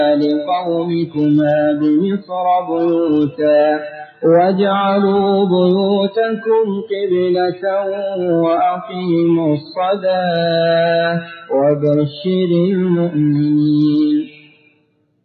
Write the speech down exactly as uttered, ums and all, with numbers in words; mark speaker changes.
Speaker 1: لقومكما بمصر بيوتا واجعلوا بيوتكم قبلة وأقيموا الصلاة وبشر المؤمنين.